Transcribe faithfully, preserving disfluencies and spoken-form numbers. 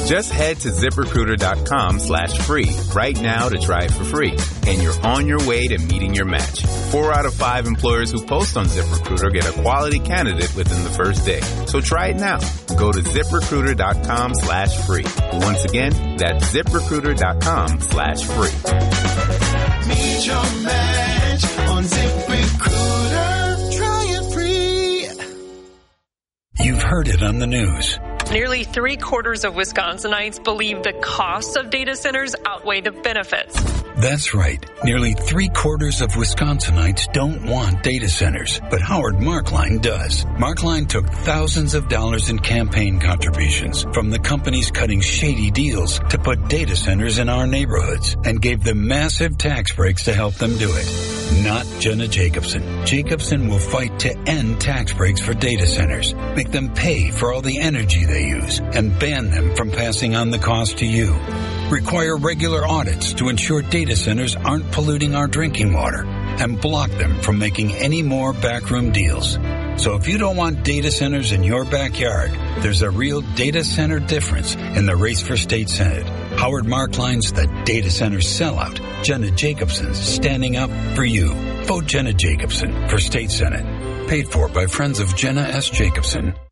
Just head to ZipRecruiter.com slash free right now to try it for free. And you're on your way to meeting your match. Four out of five employers who post on ZipRecruiter get a quality candidate within the first day. So try it now. Go to ZipRecruiter.com slash free. Once again, that's ZipRecruiter.com slash free. Meet your match on ZipRecruiter. Try it free. You've heard it on the news. Nearly three quarters of Wisconsinites believe the costs of data centers outweigh the benefits. That's right. Nearly three quarters of Wisconsinites don't want data centers, but Howard Markline does. Markline took thousands of dollars in campaign contributions from the companies cutting shady deals to put data centers in our neighborhoods and gave them massive tax breaks to help them do it. Not Jenna Jacobson. Jacobson will fight to end tax breaks for data centers, make them pay for all the energy they use, and ban them from passing on the cost to you. Require regular audits to ensure data centers aren't polluting our drinking water, and block them from making any more backroom deals. So if you don't want data centers in your backyard, there's a real data center difference in the race for state senate. Howard Markline's the data center sellout. Jenna Jacobson's standing up for you. Vote Jenna Jacobson for state senate. Paid for by Friends of Jenna S. Jacobson.